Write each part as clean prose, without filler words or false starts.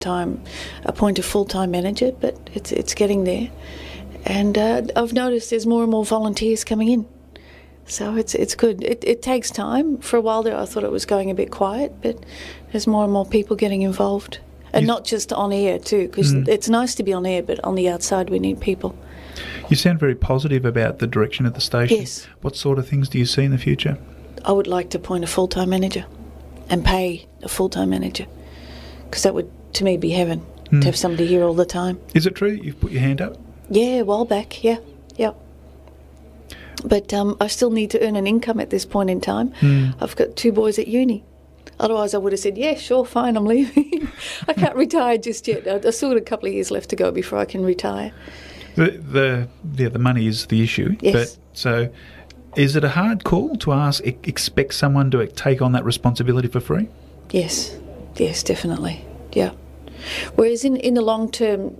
time appoint a full-time manager, but it's getting there. And I've noticed there's more and more volunteers coming in. So it's good. It takes time. For a while there I thought it was going a bit quiet, but there's more and more people getting involved. And not just on air too, because it's nice to be on air, but on the outside we need people. You sound very positive about the direction of the station. Yes. What sort of things do you see in the future? I would like to appoint a full-time manager and pay a full-time manager, because that would, to me, be heaven, to have somebody here all the time. Is it true that you've put your hand up? Yeah, a while back, yeah. But I still need to earn an income at this point in time. I've got 2 boys at uni. Otherwise I would have said, yeah, sure, fine, I'm leaving. I can't retire just yet. I've still got a couple of years left to go before I can retire. The money is the issue. Yes. But so is it a hard call to expect someone to take on that responsibility for free? Yes, definitely, yeah. Whereas in the long term,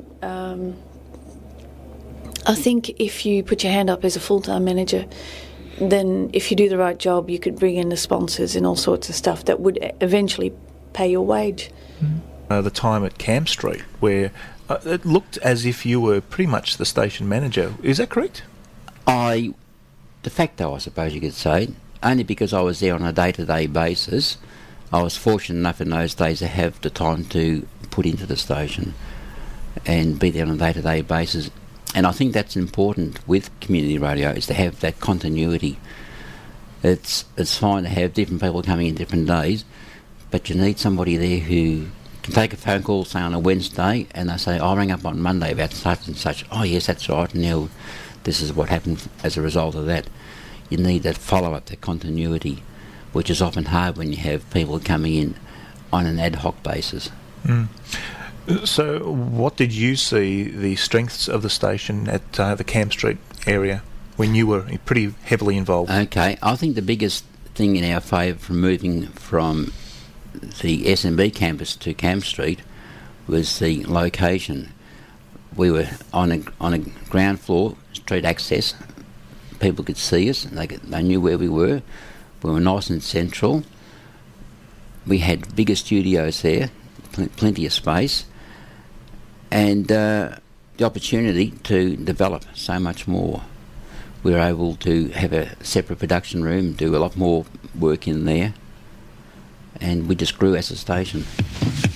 I think if you put your hand up as a full-time manager, then if you do the right job, you could bring in the sponsors and all sorts of stuff that would eventually pay your wage. The time at Cam Street, where it looked as if you were pretty much the station manager. Is that correct? De facto, I suppose you could say, only because I was there on a day-to-day basis. I was fortunate enough in those days to have the time to put into the station and be there on a day-to-day basis. And I think that's important with community radio, is to have that continuity. It's fine to have different people coming in different days, but you need somebody there who can take a phone call, say on a Wednesday, and they say, I'll ring up on Monday about such and such. Oh yes, that's right, Neil, this is what happened as a result of that. You need that follow-up, that continuity, which is often hard when you have people coming in on an ad hoc basis. So what did you see the strengths of the station at the Cam Street area when you were pretty heavily involved? Okay, I think the biggest thing in our favour from moving from the SMB campus to Cam Street was the location. We were on a ground floor, street access. People could see us, and they knew where we were. We were nice and central. We had bigger studios there, plenty of space, and the opportunity to develop so much more. We were able to have a separate production room, do a lot more work in there, and we just grew as a station.